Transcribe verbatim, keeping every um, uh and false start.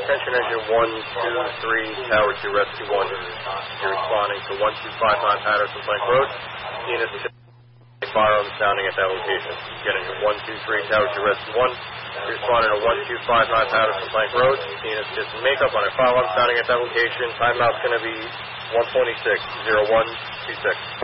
Attention engine one two three, Tower two, Rescue one. You're responding to one two five nine Patterson Plank Road. Unit firearm sounding at that location. Get engine one two three, Tower two, Rescue one. You're responding to one two five nine Patterson Plank Road. Unit just makeup on a firearm sounding at that location. Timeout's going to be one twenty-six, zero one two six.